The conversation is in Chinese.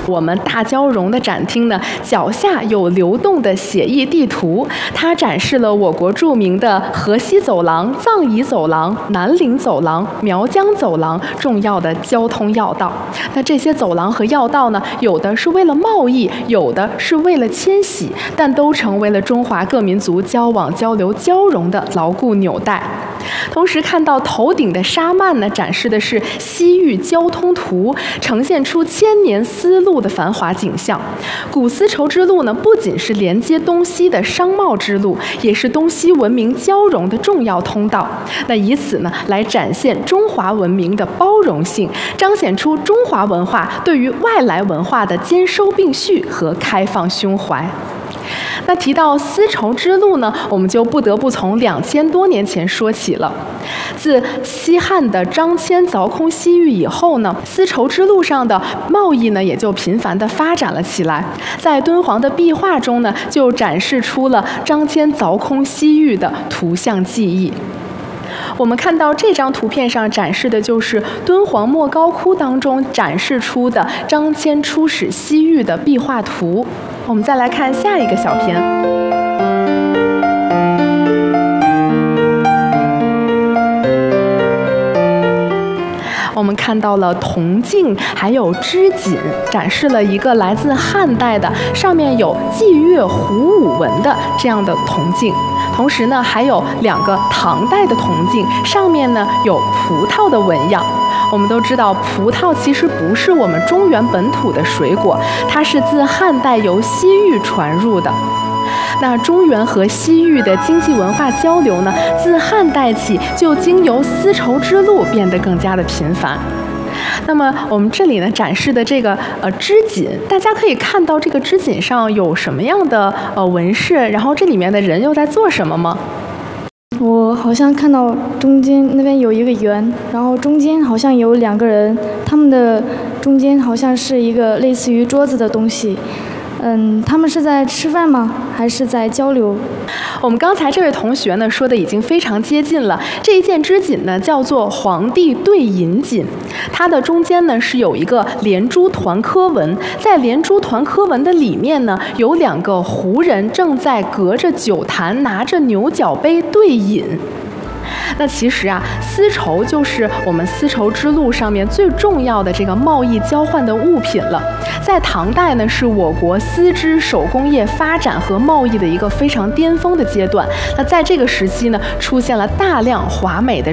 我们大交融的展厅呢，脚下有流动的写意地图，它展示了我国著名的河西走廊、藏夷走廊、南岭走廊、苗疆走廊重要的交通要道。那这些走廊和要道呢，有的是为了贸易，有的是为了迁徙，但都成为了中华各民族交往、交流、交融的牢固纽带。同时看到头顶的纱幔呢，展示的是西域交通图，呈现出千年丝路的繁华景象。古丝绸之路呢，不仅是连接东西的商贸之路，也是东西文明交融的重要通道。那以此呢，来展现中华文明的包容性，彰显出中华文化对于外来文化的兼收并蓄和开放胸怀。那提到丝绸之路呢，我们就不得不从2000多年前说起了。自西汉的张骞凿空西域以后呢，丝绸之路上的贸易呢也就频繁地发展了起来。在敦煌的壁画中呢，就展示出了张骞凿空西域的图像记忆。我们看到这张图片上展示的就是敦煌莫高窟当中展示出的张骞出使西域的壁画图。我们再来看下一个小片。我们看到了铜镜，还有织锦，展示了一个来自汉代的，上面有祭月虎舞纹的这样的铜镜。同时呢，还有2个唐代的铜镜，上面呢有葡萄的纹样。我们都知道，葡萄其实不是我们中原本土的水果，它是自汉代由西域传入的。那中原和西域的经济文化交流呢，自汉代起就经由丝绸之路变得更加的频繁。那么我们这里呢展示的这个织锦，大家可以看到这个织锦上有什么样的纹饰，然后这里面的人又在做什么吗？ 我好像看到中间那边有一个圆，然后中间好像有2个人，他们的中间好像是一个类似于桌子的东西。他们是在吃饭吗？还是在交流？ 我们刚才这位同学呢说的已经非常接近了。这一件织锦呢叫做皇帝对饮锦，它的中间呢是有一个连珠团科纹，在连珠团科纹的里面呢有2个胡人正在隔着酒坛拿着牛角杯对饮。那其实啊，丝绸就是我们丝绸之路上面最重要的这个贸易交换的物品了。在唐代呢，是我国丝织手工业发展和贸易的一个非常巅峰的阶段。那在这个时期呢，出现了大量华美的